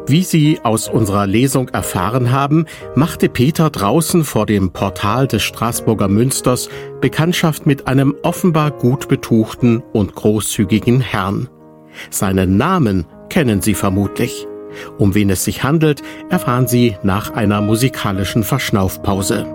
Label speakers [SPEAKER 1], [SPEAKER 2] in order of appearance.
[SPEAKER 1] Wie Sie aus unserer Lesung erfahren haben, machte Peter draußen vor dem Portal des Straßburger Münsters Bekanntschaft mit einem offenbar gut betuchten und großzügigen Herrn. Seinen Namen kennen Sie vermutlich. Um wen es sich handelt, erfahren Sie nach einer musikalischen Verschnaufpause.